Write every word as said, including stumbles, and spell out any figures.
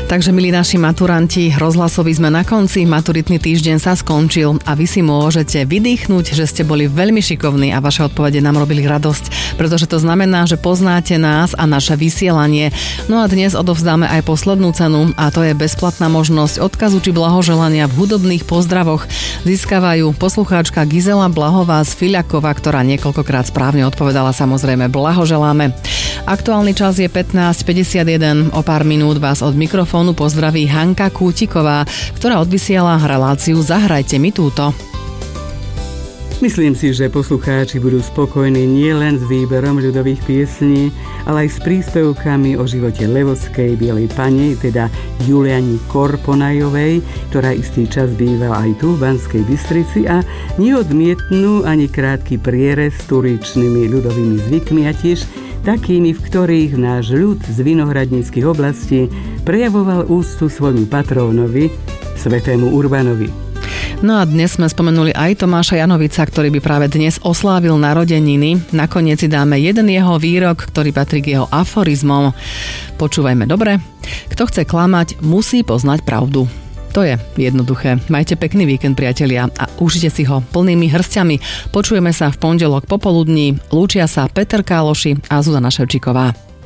Takže, milí naši maturanti, rozhlasoví sme na konci, maturitný týždeň sa skončil a vy si môžete vydýchnuť, že ste boli veľmi šikovní a vaše odpovede nám robili radosť, pretože to znamená, že poznáte nás a naše vysielanie. No a dnes odovzdáme aj poslednú cenu a to je bezplatná možnosť odkazu či blahoželania v hudobných pozdravoch. Získavajú poslucháčka Gizela Blahová z Filiakova, ktorá niekoľkokrát správne odpovedala, samozrejme blahoželáme. Aktuálny čas je pätnásť päťdesiatjeden, o pár minút vás od mikrofónu pozdraví Hanka Kútiková, ktorá odvysiela reláciu Zahrajte mi túto. Myslím si, že poslucháči budú spokojní nielen s výberom ľudových piesní, ale aj s príspevkami o živote Levockej Bielej Pani, teda Juliani Korponajovej, ktorá istý čas bývala aj tu v Banskej Bystrici, a neodmietnú ani krátky prierez s turičnými ľudovými zvykmi a tiež takými, v ktorých náš ľud z vinohradníckych oblastí prejavoval úctu svojmu patrónovi, svätému Urbanovi. No a dnes sme spomenuli aj Tomáša Janovica, ktorý by práve dnes oslávil narodeniny. Nakoniec si dáme jeden jeho výrok, ktorý patrí k jeho aforizmom. Počúvajme dobre. Kto chce klamať, musí poznať pravdu. To je jednoduché. Majte pekný víkend, priatelia, a užite si ho plnými hrstiami. Počujeme sa v pondelok popoludní. Lúčia sa Peter Káloši a Zuzana Ševčíková.